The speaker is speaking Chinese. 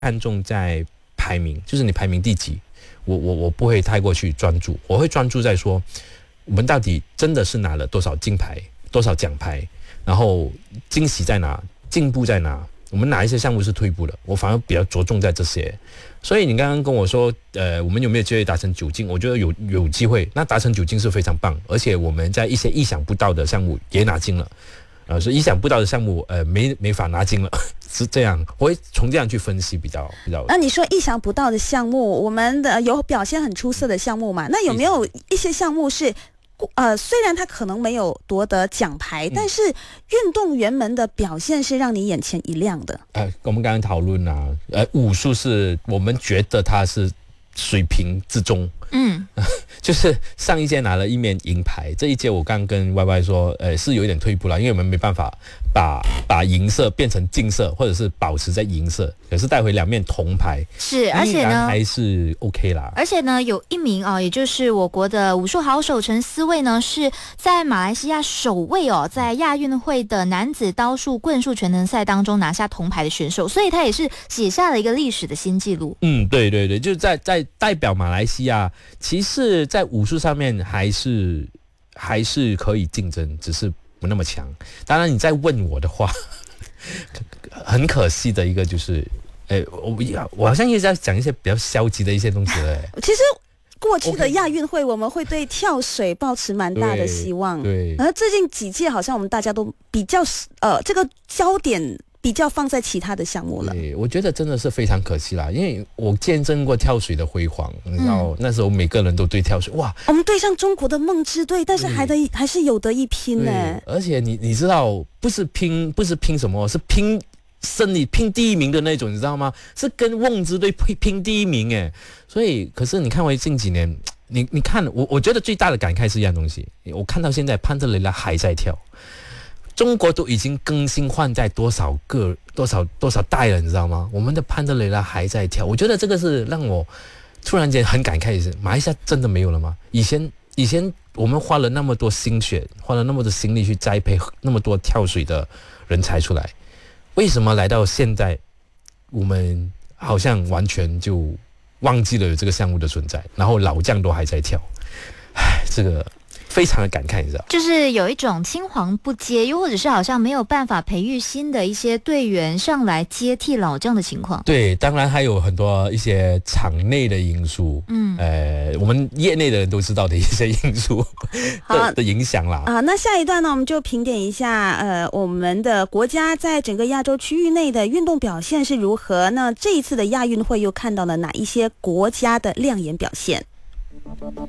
看重在排名，就是你排名第几，我不会太过去专注，我会专注在说我们到底真的是拿了多少金牌、多少奖牌，然后惊喜在哪，进步在哪，我们哪一些项目是退步的，我反而比较着重在这些。所以你刚刚跟我说，我们有没有机会达成9金？我觉得有机会，那达成9金是非常棒，而且我们在一些意想不到的项目也拿金了。所以意想不到的项目，没法拿金了，是这样。我会从这样去分析比较。 那你说意想不到的项目，我们的有表现很出色的项目嘛？那有没有一些项目是，虽然他可能没有夺得奖牌，但是运动员们的表现是让你眼前一亮的？ 我们刚刚讨论啊，武术是我们觉得它是水平之中。就是上一届拿了1面银牌，这一届我刚跟 YY 说，是有一点退步了，因为我们没办法把银色变成金色，或者是保持在银色，可是带回2面铜牌， 是，而且呢还是 OK 啦。 而且呢，有一名也就是我国的武术好手陈思卫呢，是在马来西亚首位在亚运会的男子刀术棍术全能赛当中拿下铜牌的选手，所以他也是写下了一个历史的新纪录。 对，就是在代表马来西亚，其实在武术上面还是可以竞争，只是不那么强。当然你再问我的话，很可惜的一个就是，我好像一直在讲一些比较消极的一些东西了。 其实过去的亚运会，我们会对跳水抱持蛮大的希望。 对， 而最近几届好像我们大家都比较这个焦点比较放在其他的项目了。 对，我觉得真的是非常可惜啦，因为我见证过跳水的辉煌，你知道，那时候每个人都对跳水，哇， 我们对上中国的梦之队，但是还是有得一拼呢。 而且你知道，不是拼什么，是拼胜利，拼第1名的那种，你知道吗？是跟梦之队拼第1名哎。所以，可是你看回近几年，你看我觉得最大的感慨是一样东西，我看到现在潘德雷拉还在跳。中国都已经更新换代多少代了，你知道吗？我们的潘德雷拉还在跳，我觉得这个是让我突然间很感慨的是，马来西亚真的没有了吗？以前我们花了那么多心血，花了那么多心力去栽培那么多跳水的人才出来，为什么来到现在，我们好像完全就忘记了有这个项目的存在，然后老将都还在跳，这个非常的感慨，你知道， 就是有一种青黄不接，又或者是好像没有办法培育新的一些队员上来接替老将的情况。 对，当然还有很多一些场内的因素，我们业内的人都知道的一些因素的影响啦。 那下一段呢，我们就评点一下，我们的国家在整个亚洲区域内的运动表现是如何？那这一次的亚运会又看到了哪一些国家的亮眼表现？